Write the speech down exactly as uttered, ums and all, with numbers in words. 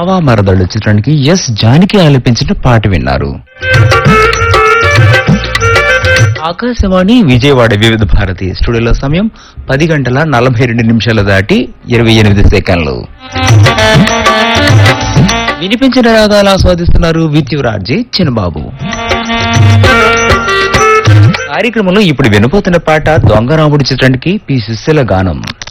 బావా మరదళ్ళు చిత్రానికి ఎస్ జానకి ఆలపించిన పాట విన్నారు. ఆకాశవాణి విజయవాడ వివిధ భారతి స్టూడియోలో సమయం పది గంటల నలభై రెండు నిమిషాలు దాటి ఇరవై ఎనిమిది సెకండ్లు. వినిపించిన రాగాలు ఆస్వాదిస్తున్నారు విద్యురాజీ చిన్నబాబు. కార్యక్రమంలో ఇప్పుడు వినపోతున్న పాట దొంగరాముడి చిత్రానికి పి సుశీల గానం.